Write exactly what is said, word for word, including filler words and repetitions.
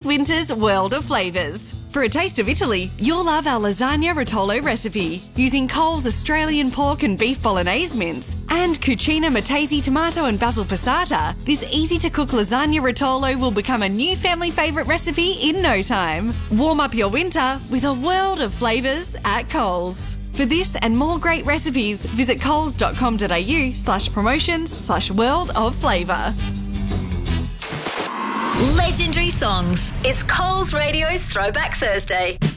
winter's world of flavours. For a taste of Italy, you'll love our lasagna rotolo recipe, using Coles Australian pork and beef bolognese mince and Cucina Matese tomato and basil passata. This easy-to-cook lasagna rotolo will become a new family favourite recipe in no time. Warm up your winter with a world of flavours at Coles. For this and more great recipes, visit coles.com.au slash promotions slash world of flavour. Legendary songs. It's Coles Radio's Throwback Thursday.